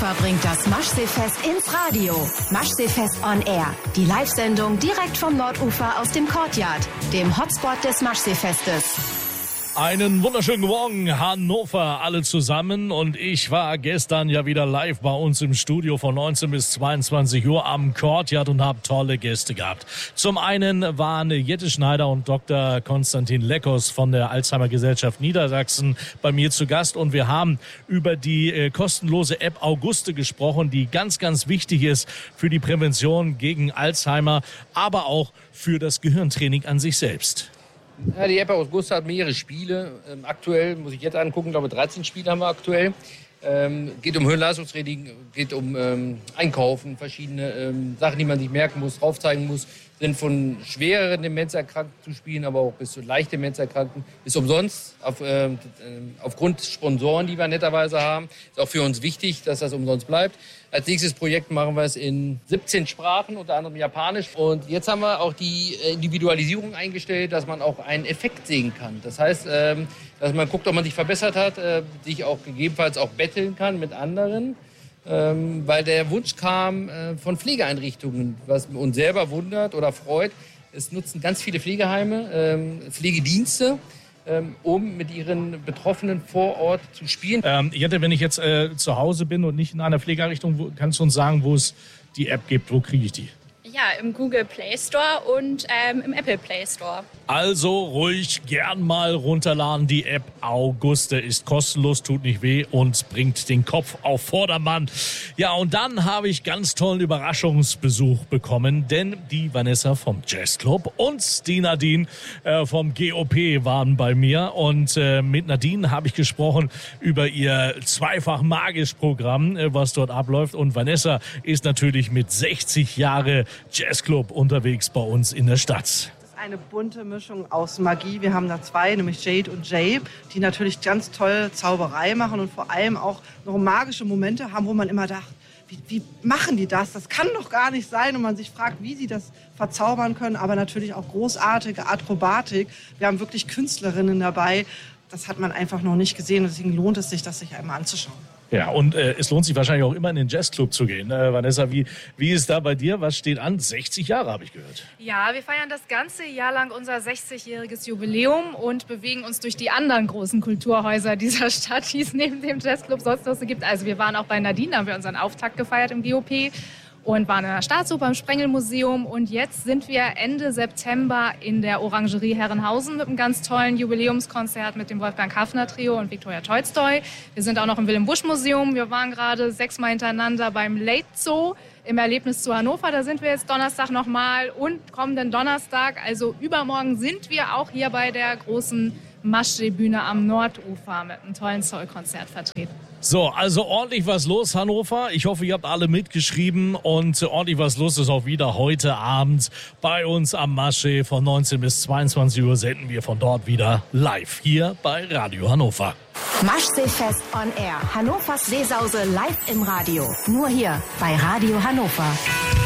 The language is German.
Hannover bringt das Maschseefest ins Radio. Maschseefest on Air. Die Live-Sendung direkt vom Nordufer aus dem Courtyard, dem Hotspot des Maschseefestes. Einen wunderschönen Morgen, Hannover, alle zusammen. Und ich war gestern ja wieder live bei uns im Studio von 19 bis 22 Uhr am Courtyard und habe tolle Gäste gehabt. Zum einen waren Jette Schneider und Dr. Konstantin Leckos von der Alzheimer Gesellschaft Niedersachsen bei mir zu Gast. Und wir haben über die kostenlose App Auguste gesprochen, die ganz, ganz wichtig ist für die Prävention gegen Alzheimer, aber auch für das Gehirntraining an sich selbst. Ja, die App Auguste hat mehrere Spiele. Aktuell, muss ich jetzt angucken, glaube 13 Spiele haben wir aktuell. Geht um Hirnleistungstraining, geht um Einkaufen, verschiedene Sachen, die man sich merken muss, aufzeigen muss. Sind von schwereren Demenzerkrankten zu spielen, aber auch bis zu leicht Demenzerkrankten. Ist umsonst, aufgrund Sponsoren, die wir netterweise haben. Ist auch für uns wichtig, dass das umsonst bleibt. Als nächstes Projekt machen wir es in 17 Sprachen, unter anderem Japanisch. Und jetzt haben wir auch die Individualisierung eingestellt, dass man auch einen Effekt sehen kann. Das heißt, dass man guckt, ob man sich verbessert hat, sich auch gegebenenfalls auch betteln kann mit anderen. Weil der Wunsch kam von Pflegeeinrichtungen, was uns selber wundert oder freut. Es nutzen ganz viele Pflegeheime, Pflegedienste, um mit ihren Betroffenen vor Ort zu spielen. Jette, wenn ich jetzt zu Hause bin und nicht in einer Pflegeeinrichtung, kannst du uns sagen, wo es die App gibt? Wo kriege ich die? Ja, im Google Play Store und im Apple Play Store. Also ruhig gern mal runterladen. Die App Auguste ist kostenlos, tut nicht weh und bringt den Kopf auf Vordermann. Ja, und dann habe ich ganz tollen Überraschungsbesuch bekommen, denn die Vanessa vom Jazzclub und die Nadine vom GOP waren bei mir. Und mit Nadine habe ich gesprochen über ihr zweifach magisch Programm, was dort abläuft. Und Vanessa ist natürlich mit 60 Jahre Jazzclub unterwegs bei uns in der Stadt. Eine bunte Mischung aus Magie. Wir haben da zwei, nämlich Jade und Jay, die natürlich ganz toll Zauberei machen und vor allem auch noch magische Momente haben, wo man immer dachte, wie machen die das? Das kann doch gar nicht sein. Und man sich fragt, wie sie das verzaubern können. Aber natürlich auch großartige Akrobatik. Wir haben wirklich Künstlerinnen dabei. Das hat man einfach noch nicht gesehen. Deswegen lohnt es sich, das sich einmal anzuschauen. Ja, und es lohnt sich wahrscheinlich auch immer in den Jazzclub zu gehen. Vanessa, wie ist da bei dir? Was steht an? 60 Jahre habe ich gehört. Ja, wir feiern das ganze Jahr lang unser 60-jähriges Jubiläum und bewegen uns durch die anderen großen Kulturhäuser dieser Stadt, die es neben dem Jazzclub sonst noch so gibt. Also wir waren auch bei Nadine, haben wir unseren Auftakt gefeiert im GOP. Und waren in der Staatsoper, im Sprengelmuseum. Und jetzt sind wir Ende September in der Orangerie Herrenhausen mit einem ganz tollen Jubiläumskonzert mit dem Wolfgang Hafner Trio und Viktoria Tolstoi. Wir sind auch noch im Wilhelm-Busch-Museum. Wir waren gerade 6-mal hintereinander beim Late Zoo im Erlebnis zu Hannover. Da sind wir jetzt Donnerstag nochmal und kommenden Donnerstag, also übermorgen, sind wir auch hier bei der großen Maschsee-Bühne am Nordufer mit einem tollen Soul-Konzert vertreten. So, also ordentlich was los, Hannover. Ich hoffe, ihr habt alle mitgeschrieben und ordentlich was los ist auch wieder heute Abend bei uns am Maschsee. Von 19 bis 22 Uhr senden wir von dort wieder live hier bei Radio Hannover. Maschseefest on Air. Hannovers Seesause live im Radio. Nur hier bei Radio Hannover.